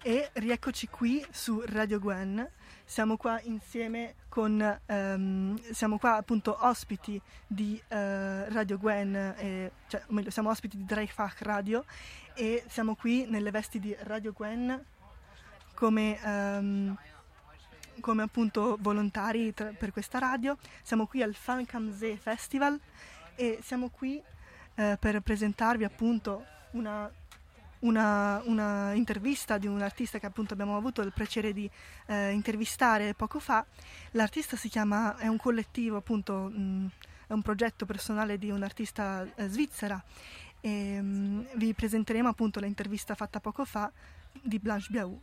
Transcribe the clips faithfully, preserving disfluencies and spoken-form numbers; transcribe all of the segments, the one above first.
E rieccoci qui su Radio Gwen. Siamo qua insieme con, um, siamo qua appunto ospiti di uh, Radio Gwen, e, cioè, o meglio, siamo ospiti di Dreifach Radio e siamo qui nelle vesti di Radio Gwen come, um, come appunto volontari tra, per questa radio. Siamo qui al Funk am See Festival e siamo qui uh, per presentarvi appunto una Una, una intervista di un artista che appunto abbiamo avuto il piacere di eh, intervistare poco fa. L'artista si chiama, è un collettivo appunto, mh, è un progetto personale di un'artista eh, svizzera e mh, vi presenteremo appunto l'intervista fatta poco fa di Blanche Biaou.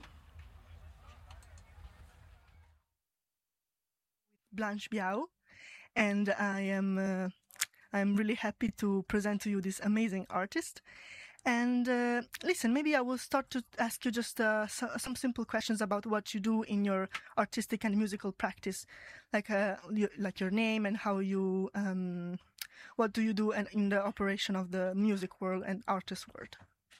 Blanche Biaou, and I am uh, I'm really happy to present to you this amazing artist. And uh, listen, maybe I will start to ask you just uh, so, some simple questions about what you do in your artistic and musical practice, like uh, you, like your name and how you, um, what do you do and in the operation of the music world and artist world.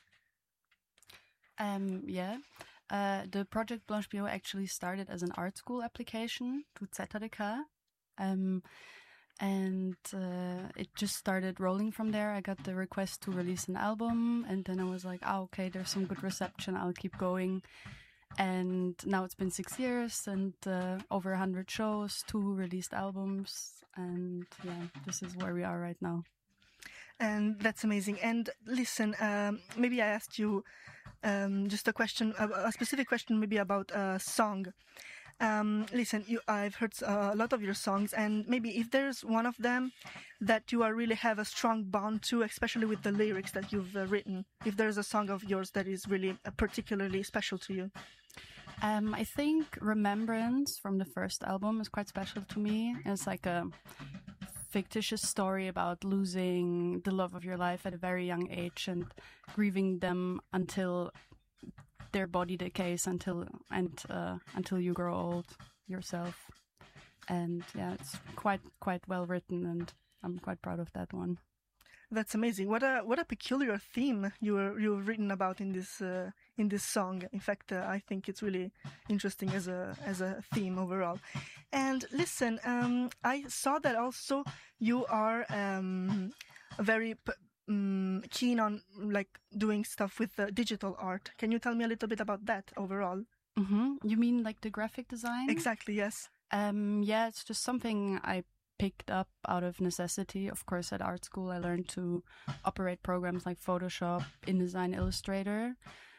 Um, yeah, uh, the project Blanche Biaou actually started as an art school application to Z H D K. Um, And uh, it just started rolling from there. I got the request to release an album, and then I was like, oh, okay, there's some good reception, I'll keep going. And now it's been six years and uh, over a hundred shows, two released albums, and yeah, this is where we are right now. And that's amazing. And listen, um, maybe I asked you um, just a question, a, a specific question maybe about a song. Um, listen, you, I've heard uh, a lot of your songs, and maybe if there's one of them that you are really have a strong bond to, especially with the lyrics that you've uh, written, if there's a song of yours that is really uh, particularly special to you. Um, I think Remembrance from the first album is quite special to me. It's like a fictitious story about losing the love of your life at a very young age and grieving them until their body decays until and uh, until you grow old yourself. And yeah, it's quite quite well written, and I'm quite proud of that one. That's amazing. What a what a peculiar theme you were you've written about in this uh, in this song. In fact, uh, I think it's really interesting as a as a theme overall. And listen, um, I saw that also you are um, a very p- Um, keen on like doing stuff with uh, digital art. Can you tell me a little bit about that overall? Mm-hmm. You mean like the graphic design? Exactly, yes. Um, yeah, it's just something I picked up out of necessity. Of course, at art school, I learned to operate programs like Photoshop, InDesign, Illustrator.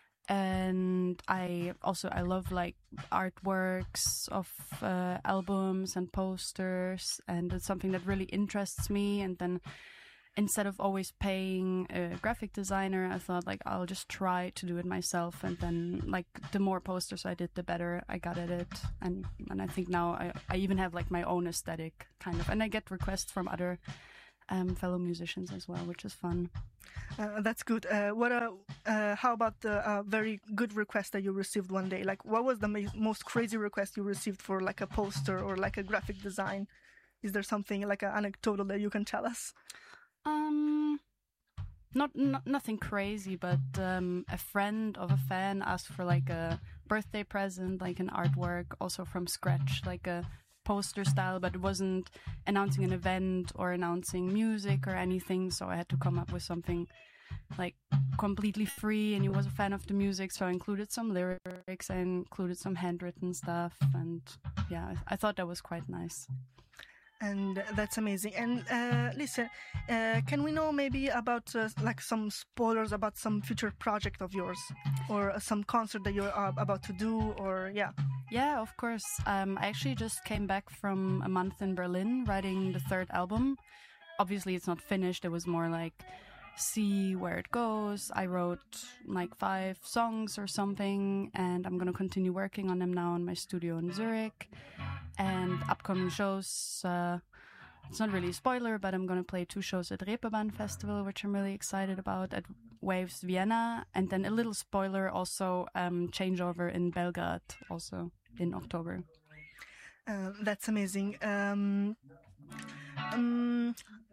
And I also, I love like artworks of uh, albums and posters, and it's something that really interests me. And then instead of always paying a graphic designer, I thought like I'll just try to do it myself, and then like the more posters I did, the better I got at it. And and I think now I, I even have like my own aesthetic kind of, and I get requests from other um, fellow musicians as well, which is fun. Uh, that's good. Uh, what a uh, how about the uh, very good request that you received one day? Like, what was the ma- most crazy request you received for like a poster or like a graphic design? Is there something like an anecdotal that you can tell us? Um, not, not nothing crazy, but um, a friend of a fan asked for like a birthday present, like an artwork, also from scratch, like a poster style, but it wasn't announcing an event or announcing music or anything. So I had to come up with something like completely free, and he was a fan of the music, so I included some lyrics, I included some handwritten stuff, and yeah, I, I thought that was quite nice. And that's amazing. And uh, listen, uh, can we know maybe about uh, like some spoilers about some future project of yours, or uh, some concert that you're uh, about to do, or yeah? Yeah, of course. Um, I actually just came back from a month in Berlin writing the third album. Obviously, it's not finished. It was more like see where it goes. I wrote like five songs or something, and I'm going to continue working on them now in my studio in Zurich. And upcoming shows, uh, it's not really a spoiler, but I'm going to play two shows at Reeperbahn Festival, which I'm really excited about, at Waves Vienna. And then a little spoiler also, um, Changeover in Belgrade, also in October. Uh, that's amazing. Um, um,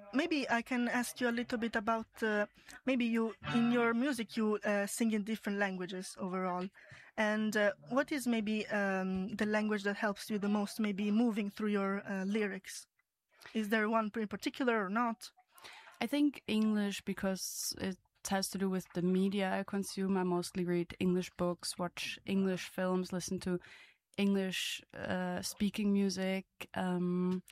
maybe I can ask you a little bit about uh, maybe you in your music you uh, sing in different languages overall, and uh, what is maybe um, the language that helps you the most, maybe moving through your uh, lyrics? Is there one in particular or not? I think English, because it has to do with the media I consume. I mostly read English books, watch English films, listen to English uh, speaking music. Um,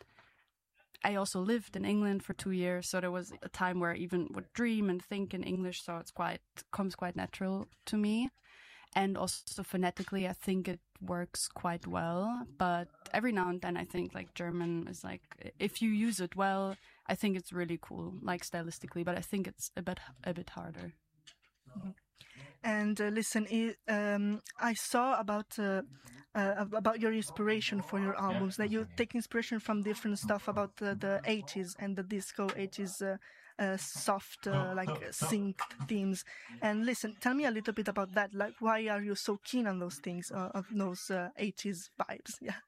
I also lived in England for two years, so there was a time where I even would dream and think in English, so it's quite comes quite natural to me. And also phonetically, I think it works quite well. But every now and then, I think like German is like, if you use it well, I think it's really cool, like stylistically. But I think it's a bit a bit harder. Mm-hmm. And uh, listen, it, um, I saw about uh, uh, about your inspiration for your albums, that you take inspiration from different stuff about uh, the eighties and the disco eighties uh, uh, soft, uh, like synced themes. And listen, tell me a little bit about that. Like, why are you so keen on those things, uh, of those uh, eighties vibes? Yeah.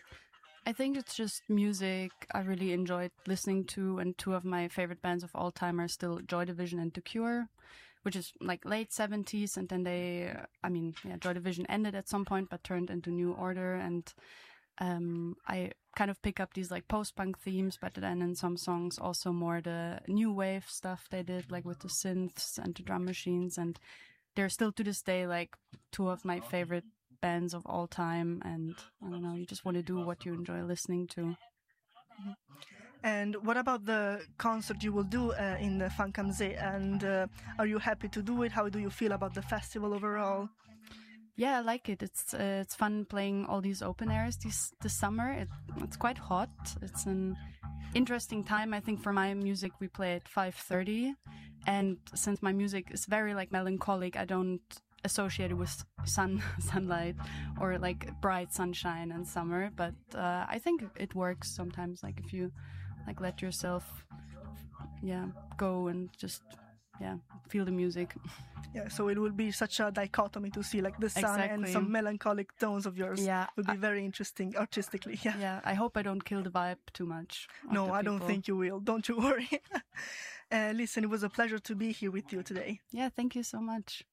I think it's just music I really enjoyed listening to, and two of my favorite bands of all time are still Joy Division and The Cure, which is like late seventies, and then they, I mean, yeah, Joy Division ended at some point, but turned into New Order, and um, I kind of pick up these like post-punk themes, but then in some songs also more the new wave stuff they did, like with the synths and the drum machines, and they're still to this day like two of my favorite bands of all time, and I don't know, you just want to do what you enjoy listening to. Mm-hmm. And what about the concert you will do uh, in the Funk am See? And uh, are you happy to do it? How do you feel about the festival overall? Yeah, I like it. It's uh, it's fun playing all these open airs this this summer. It, it's quite hot. It's an interesting time. I think for my music we play at five thirty, and since my music is very like melancholic, I don't associate it with sun sunlight or like bright sunshine and summer. But uh, I think it works sometimes. Like if you like let yourself, yeah, go and just, yeah, feel the music. Yeah, so it will be such a dichotomy to see like the sun Exactly. and some melancholic tones of yours. Yeah, would be I, very interesting artistically. Yeah. Yeah, I hope I don't kill the vibe too much. No, I don't think you will. Don't you worry. uh, listen, it was a pleasure to be here with you today. Yeah, thank you so much.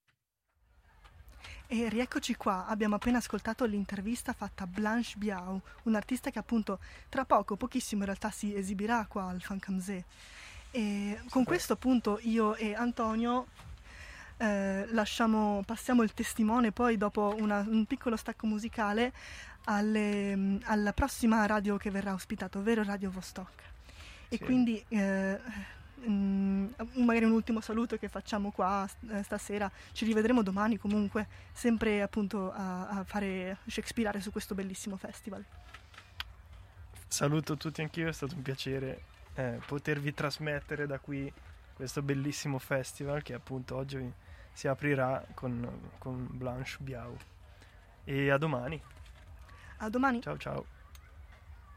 E rieccoci qua, abbiamo appena ascoltato l'intervista fatta a Blanche Biao, un'artista che appunto tra poco, pochissimo in realtà, si esibirà qua al Funk am See. E con questo appunto io e Antonio eh, lasciamo, passiamo il testimone poi dopo una, un piccolo stacco musicale alle, alla prossima radio che verrà ospitata, ovvero Radio Vostok. E sì. Quindi eh, Mm, magari un ultimo saluto che facciamo qua eh, stasera. Ci rivedremo domani comunque, sempre appunto a, a fare Shakespeare su questo bellissimo festival. Saluto tutti anch'io, è stato un piacere eh, potervi trasmettere da qui questo bellissimo festival che appunto oggi si aprirà con, con Blanche Biao. E a domani. A domani. Ciao ciao.